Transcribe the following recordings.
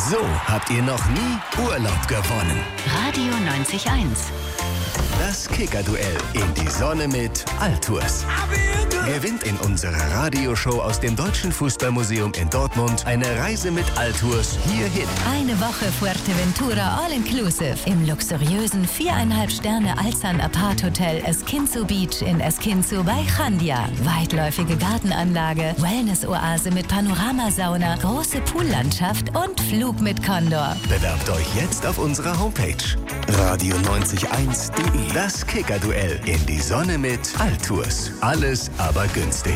So habt ihr noch nie Urlaub gewonnen. Radio 90.1. Das Kicker-Duell in die Sonne mit Altours. Gewinnt in unserer Radioshow aus dem Deutschen Fußballmuseum in Dortmund eine Reise mit Altours hierhin. Eine Woche Fuerteventura All-Inclusive im luxuriösen 4,5 Sterne Alzan Apart Hotel Esquinzo Beach in Esquinzo bei Chandia. Weitläufige Gartenanlage, Wellness-Oase mit Panoramasauna, große Poollandschaft und Flug mit Condor. Bewerbt euch jetzt auf unserer Homepage radio901.de. Das Kicker-Duell in die Sonne mit Altours. Alles aber günstig.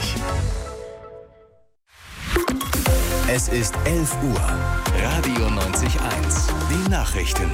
Es ist 11 Uhr. Radio 90.1. Die Nachrichten.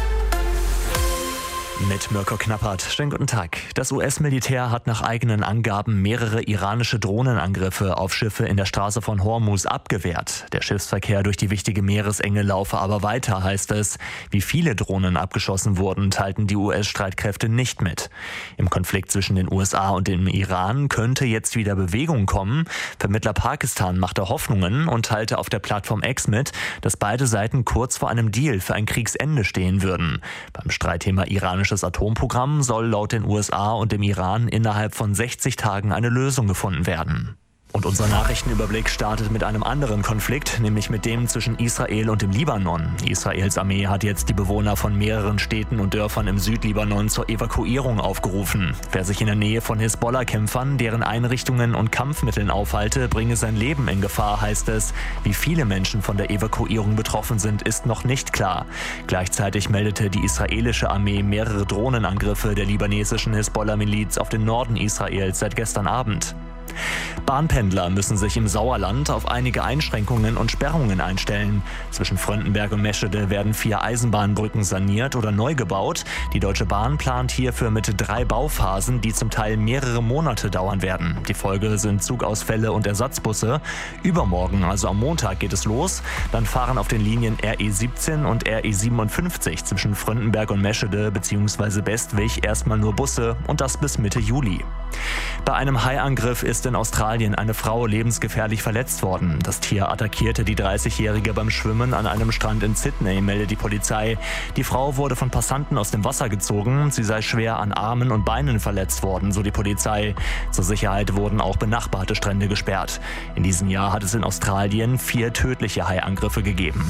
Mit Mirko Knappert. Schönen guten Tag. Das US-Militär hat nach eigenen Angaben mehrere iranische Drohnenangriffe auf Schiffe in der Straße von Hormuz abgewehrt. Der Schiffsverkehr durch die wichtige Meeresenge laufe aber weiter, heißt es. Wie viele Drohnen abgeschossen wurden, teilten die US-Streitkräfte nicht mit. Im Konflikt zwischen den USA und dem Iran könnte jetzt wieder Bewegung kommen. Vermittler Pakistan machte Hoffnungen und teilte auf der Plattform X mit, dass beide Seiten kurz vor einem Deal für ein Kriegsende stehen würden. Beim Streitthema iranisches Atomprogramm soll laut den USA und dem Iran innerhalb von 60 Tagen eine Lösung gefunden werden. Und unser Nachrichtenüberblick startet mit einem anderen Konflikt, nämlich mit dem zwischen Israel und dem Libanon. Israels Armee hat jetzt die Bewohner von mehreren Städten und Dörfern im Südlibanon zur Evakuierung aufgerufen. Wer sich in der Nähe von Hisbollah-Kämpfern, deren Einrichtungen und Kampfmitteln aufhalte, bringe sein Leben in Gefahr, heißt es. Wie viele Menschen von der Evakuierung betroffen sind, ist noch nicht klar. Gleichzeitig meldete die israelische Armee mehrere Drohnenangriffe der libanesischen Hisbollah-Miliz auf den Norden Israels seit gestern Abend. Bahnpendler müssen sich im Sauerland auf einige Einschränkungen und Sperrungen einstellen. Zwischen Fröndenberg und Meschede werden 4 Eisenbahnbrücken saniert oder neu gebaut. Die Deutsche Bahn plant hierfür mit 3 Bauphasen, die zum Teil mehrere Monate dauern werden. Die Folge sind Zugausfälle und Ersatzbusse. Übermorgen, also am Montag, geht es los. Dann fahren auf den Linien RE17 und RE57 zwischen Fröndenberg und Meschede bzw. Bestwig erstmal nur Busse und das bis Mitte Juli. Bei einem Haiangriff ist in Australien eine Frau lebensgefährlich verletzt worden. Das Tier attackierte die 30-Jährige beim Schwimmen an einem Strand in Sydney, meldet die Polizei. Die Frau wurde von Passanten aus dem Wasser gezogen. Sie sei schwer an Armen und Beinen verletzt worden, so die Polizei. Zur Sicherheit wurden auch benachbarte Strände gesperrt. In diesem Jahr hat es in Australien 4 tödliche Haiangriffe gegeben.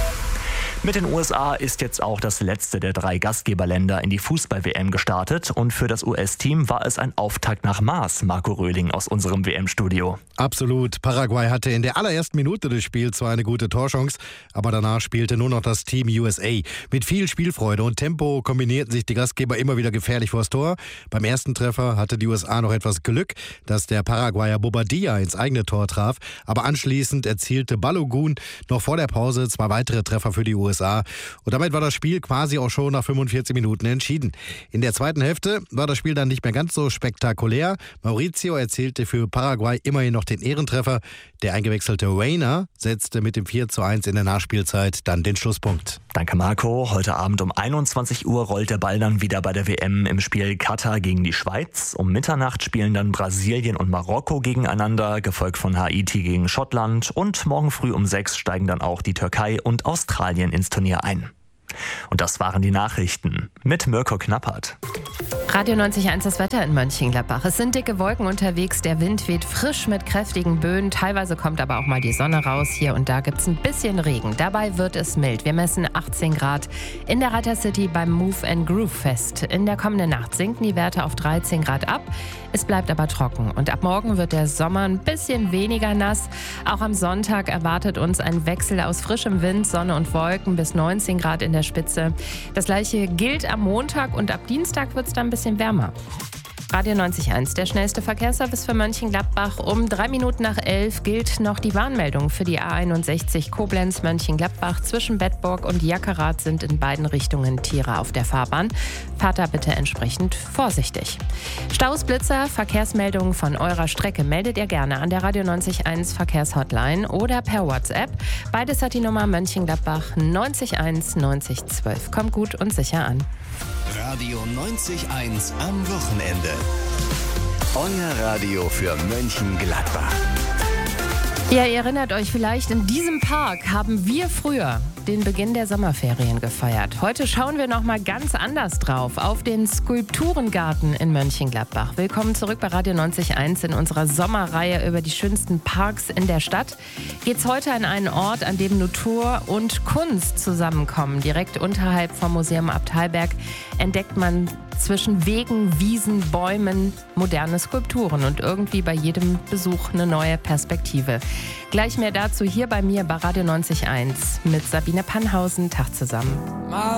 Mit den USA ist jetzt auch das letzte der 3 Gastgeberländer in die Fußball-WM gestartet und für das US-Team war es ein Auftakt nach Maß, Marco Röhling aus unserem WM-Studio. Absolut. Paraguay hatte in der allerersten Minute des Spiels zwar eine gute Torchance, aber danach spielte nur noch das Team USA. Mit viel Spielfreude und Tempo kombinierten sich die Gastgeber immer wieder gefährlich vors Tor. Beim ersten Treffer hatte die USA noch etwas Glück, dass der Paraguayer Bobadilla ins eigene Tor traf, aber anschließend erzielte Balogun noch vor der Pause 2 weitere Treffer für die USA. Und damit war das Spiel quasi auch schon nach 45 Minuten entschieden. In der zweiten Hälfte war das Spiel dann nicht mehr ganz so spektakulär. Mauricio erzielte für Paraguay immerhin noch den Ehrentreffer. Der eingewechselte Reina setzte mit dem 4:1 in der Nachspielzeit dann den Schlusspunkt. Danke Marco. Heute Abend um 21 Uhr rollt der Ball dann wieder bei der WM im Spiel Katar gegen die Schweiz. Um Mitternacht spielen dann Brasilien und Marokko gegeneinander, gefolgt von Haiti gegen Schottland. Und morgen früh um 6 steigen dann auch die Türkei und Australien ins Turnier ein. Und das waren die Nachrichten mit Mirko Knappert. Radio 90.1 das Wetter in Mönchengladbach. Es sind dicke Wolken unterwegs, der Wind weht frisch mit kräftigen Böen. Teilweise kommt aber auch mal die Sonne raus. Hier und da gibt es ein bisschen Regen. Dabei wird es mild. Wir messen 18 Grad in der Reiter City beim Move and Groove Fest. In der kommenden Nacht sinken die Werte auf 13 Grad ab. Es bleibt aber trocken. Und ab morgen wird der Sommer ein bisschen weniger nass. Auch am Sonntag erwartet uns ein Wechsel aus frischem Wind, Sonne und Wolken bis 19 Grad in der Spitze. Das gleiche gilt am Montag und ab Dienstag wird es dann ein bisschen wärmer. Radio 90.1, der schnellste Verkehrsservice für Mönchengladbach. Um 3 Minuten nach 11 gilt noch die Warnmeldung für die A61 Koblenz-Mönchengladbach. Zwischen Bedburg und Jackerath sind in beiden Richtungen Tiere auf der Fahrbahn. Fahrt da bitte entsprechend vorsichtig. Staus, Blitzer, Verkehrsmeldungen von eurer Strecke meldet ihr gerne an der Radio 90.1 Verkehrshotline oder per WhatsApp. Beides hat die Nummer Mönchengladbach 901 90 12. Kommt gut und sicher an. Radio 90.1 am Wochenende. Euer Radio für Mönchengladbach. Ja, ihr erinnert euch vielleicht, in diesem Park haben wir früher den Beginn der Sommerferien gefeiert. Heute schauen wir noch mal ganz anders drauf, auf den Skulpturengarten in Mönchengladbach. Willkommen zurück bei Radio 90.1 in unserer Sommerreihe über die schönsten Parks in der Stadt. Geht's heute an einen Ort, an dem Natur und Kunst zusammenkommen. Direkt unterhalb vom Museum Abteilberg entdeckt man zwischen Wegen, Wiesen, Bäumen moderne Skulpturen und irgendwie bei jedem Besuch eine neue Perspektive. Gleich mehr dazu hier bei mir bei Radio 90.1 mit Sabine Pannhausen. Tag zusammen.